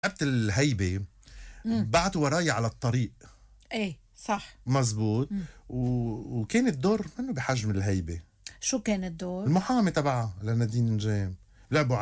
لعبت الهيبة بعتوا وراي على الطريق. ايه صح. مزبوط. وكان الدور منه بحجم الهيبة. شو كان الدور؟ المحامي تبعها لنادين نجام. لعبوا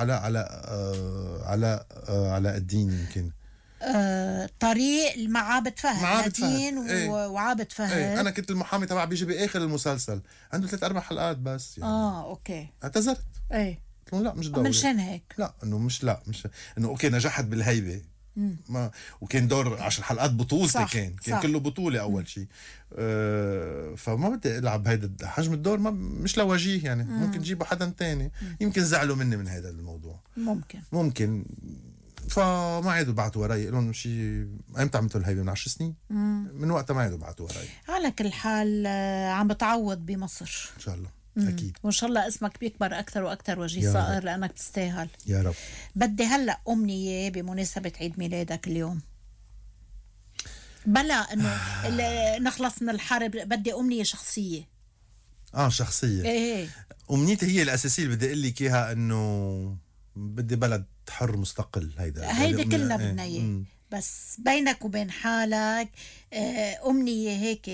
على الدين يمكن. طريق مع عابد فهد. نادين ايه. وعابد فهد. ايه انا كنت المحامي تبع بيجي باخر المسلسل، عنده 3-4 حلقات بس يعني. اوكي. اعتذرت. ايه قلت له لا مش دوري. من شان هيك. لا مش انه اوكي نجحت بالهيبة. ما وكان دور 10 حلقات بطولتي. كان كله بطولة أول شيء. فما بدي ألعب هيدا حجم الدور. مش لوجيه يعني. ممكن جيبوا حدا تاني. يمكن زعلوا مني من هذا الموضوع. ممكن. فما عادوا بعتوا وراي. لهم شيء امتى عملتوا الهيبة؟ من 10 سنين. من وقتها ما عادوا بعتوا وراي. على كل حال عم بتعوض بمصر إن شاء الله. أكيد. وإن شاء الله اسمك بيكبر أكثر وأكثر وجيه صائر لأنك تستاهل يا رب. بدي هلأ أمنية بمناسبة عيد ميلادك اليوم. بلا إنه نخلص من الحرب. بدي أمنية شخصية. شخصية. إيه. أمنيتي هي الأساسية اللي بدي أقول لك إياها، إنه بدي بلد حر مستقل. هيدا كلنا بدنا إياه. بس بينك وبين حالك أمنية هيك.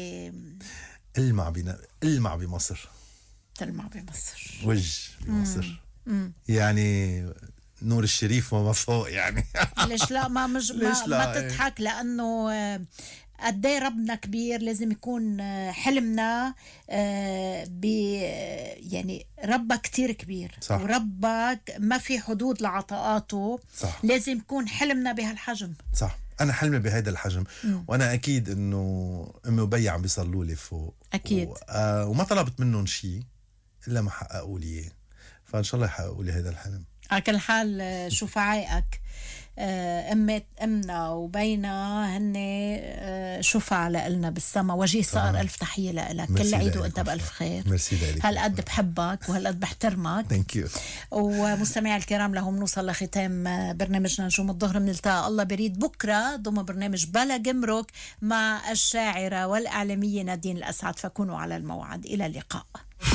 ألمع بمصر. تلمع بمصر. وجه بمصر. يعني نور الشريف وما فوق يعني. ليش لا؟ ما تضحك. لأنه قدي ربنا كبير. لازم يكون حلمنا يعني ربك كتير كبير. صح. وربك ما في حدود لعطاءاته. صح. لازم يكون حلمنا بهالحجم. صح. أنا حلمي بهيدا الحجم. وأنا أكيد إنه أمي وبي عم بيصلوا لي فوق. أكيد. وما طلبت منهم شيء إلا ما حققوا لي إياه. فإن شاء الله يحققوا لي هيدا الحلم. على كل حال شوف عائق أمنا وبينا هن شفع لنا بالسما. وجيه صار. ألف تحية لك. كل عيد وأنت بألف خير. ميرسي لك. هالقد بحبك وهالقد بحترمك. ثانك يو. ومستمعي الكرام لهم نوصل لختام برنامجنا نجوم الظهر. بنلتقى الله بريد بكرة ضمن برنامج بلا جمرك مع الشاعرة والإعلامية نادين الأسعد. فكونوا على الموعد. إلى اللقاء.